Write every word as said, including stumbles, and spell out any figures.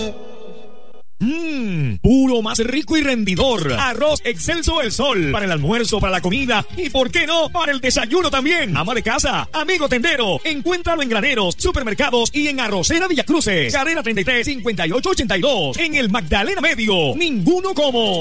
Mmm, puro más rico y rendidor. Arroz Excelso El Sol. Para el almuerzo, para la comida y, ¿por qué no?, para el desayuno también. Ama de casa, amigo tendero. Encuéntralo en graneros, supermercados y en Arrocera Villa Cruces. Carrera treinta y tres, cincuenta y ocho ochenta y dos. En el Magdalena Medio. Ninguno como